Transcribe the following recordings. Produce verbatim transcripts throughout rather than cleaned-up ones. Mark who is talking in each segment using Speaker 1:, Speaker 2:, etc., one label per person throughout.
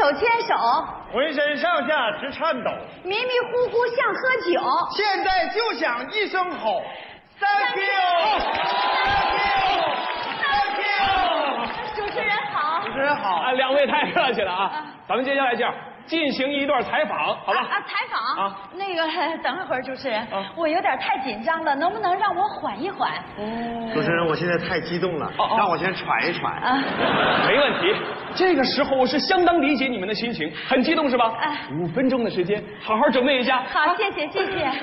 Speaker 1: 手牵手，
Speaker 2: 浑身上下直颤抖，
Speaker 1: 迷迷糊糊像喝酒。
Speaker 2: 现在就想一声吼 ，Thank you，Thank you，Thank you。
Speaker 1: 主持人好，
Speaker 2: 主持人好，
Speaker 3: 啊，两位太客气了啊！咱们接下来这样进行一段采访，好吧？
Speaker 1: 啊，采访
Speaker 3: 啊，
Speaker 1: 那个等一会儿，主持人，
Speaker 3: 啊，
Speaker 1: 我有点太紧张了，能不能让我缓一缓？
Speaker 3: 哦，
Speaker 2: 主持人，我现在太激动了，
Speaker 3: 哦哦
Speaker 2: 让我先喘一喘。
Speaker 1: 啊，
Speaker 3: 没问题。这个时候我是相当理解你们的心情，很激动是吧？
Speaker 1: 哎，
Speaker 3: 五分钟的时间，好好准备一下。
Speaker 1: 好，谢谢，谢谢，谢谢。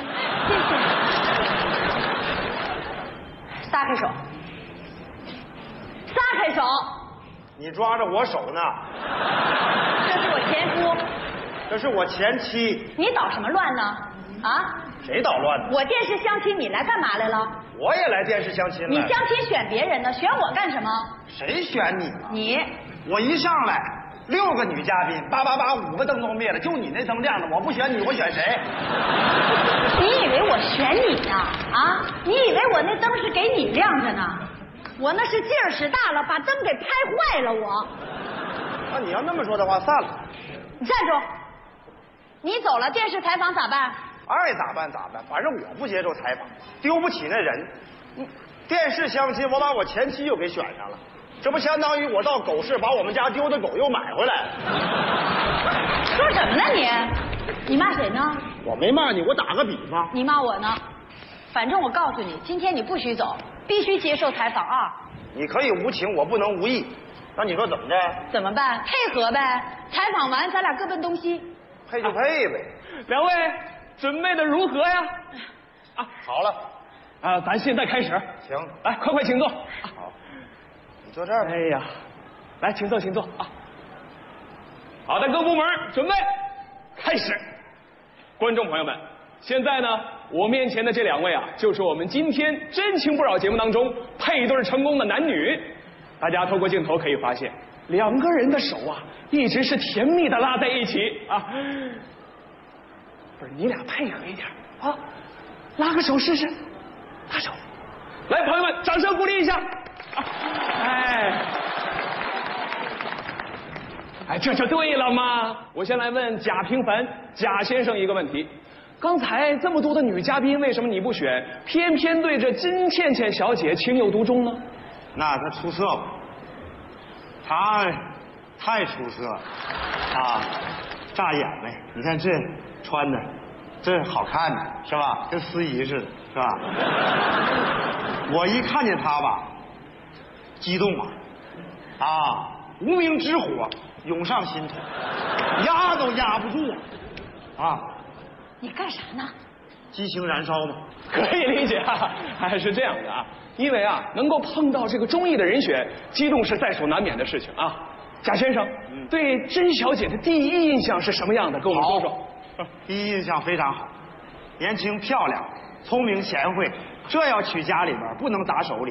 Speaker 1: 撒开手，撒开手。
Speaker 2: 你抓着我手呢，
Speaker 1: 这是我前夫。
Speaker 2: 这是我前妻。
Speaker 1: 你捣什么乱呢？啊？
Speaker 2: 谁捣乱呢？
Speaker 1: 我电视相亲，你来干嘛来了？
Speaker 2: 我也来电视相亲了。
Speaker 1: 你相亲选别人呢，选我干什么？
Speaker 2: 谁选你了？
Speaker 1: 你。
Speaker 2: 我一上来六个女嘉宾，叭叭叭，五个灯都灭了，就你那灯亮着，我不选你，我选谁？
Speaker 1: 你以为我选你呢？啊？你以为我那灯是给你亮着呢？我那是劲儿使大了，把灯给拍坏了我。
Speaker 2: 那你要那么说的话，散了。
Speaker 1: 你站住！你走了，电视采访咋办？
Speaker 2: 爱咋办咋办，反正我不接受采访，丢不起那人。电视相亲，我把我前妻又给选上了，这不相当于我到狗市把我们家丢的狗又买回来了？
Speaker 1: 说什么呢你？你骂谁呢？
Speaker 2: 我没骂你，我打个比方。
Speaker 1: 你骂我呢？反正我告诉你，今天你不许走，必须接受采访啊！
Speaker 2: 你可以无情，我不能无义。那你说怎么着？
Speaker 1: 怎么办？配合呗。采访完，咱俩各奔东西。
Speaker 2: 配就配呗。
Speaker 3: 两位准备的如何呀？
Speaker 2: 啊，好了，
Speaker 3: 啊，咱现在开始。
Speaker 2: 行，
Speaker 3: 来，快快请坐。
Speaker 2: 好，你坐这儿吧。
Speaker 3: 哎呀，来，请坐，请坐啊。好的，各部门准备开始。观众朋友们，现在呢，我面前的这两位啊，就是我们今天《真情不扰》节目当中配对成功的男女。大家透过镜头可以发现，两个人的手啊，一直是甜蜜的拉在一起啊。不是，你俩配合一点啊，拉个手试试，拉手。来，朋友们，掌声鼓励一下。啊、哎，哎，这就对了嘛。我先来问贾平凡贾先生一个问题：刚才这么多的女嘉宾，为什么你不选，偏偏对着金倩倩小姐情有独钟呢？
Speaker 2: 那他出色吧？他太出色了啊，扎眼呗！你看这穿的，这好看的是吧？跟司仪似的，是吧？我一看见他吧，激动啊，啊，无名之火涌上心头，压都压不住啊！啊，
Speaker 1: 你干啥呢？
Speaker 2: 激情燃烧嘛。
Speaker 3: 可以理解啊，还是这样的啊，因为啊，能够碰到这个中意的人选，激动是在所难免的事情啊。贾先生，嗯、对甄小姐的第一印象是什么样的？跟我们说说。
Speaker 2: 第一印象非常好，年轻漂亮，聪明贤惠，这要娶家里边不能打手里。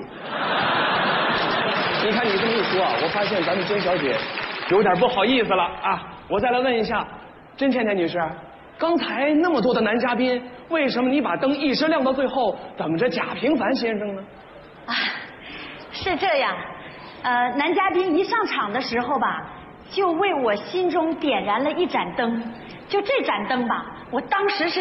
Speaker 3: 你看你这么一说啊，我发现咱们甄小姐有点不好意思了啊。我再来问一下，甄倩倩女士。刚才那么多的男嘉宾，为什么你把灯一直亮到最后，等着贾平凡先生呢？
Speaker 1: 啊，是这样，呃，男嘉宾一上场的时候吧，就为我心中点燃了一盏灯，就这盏灯吧，我当时是。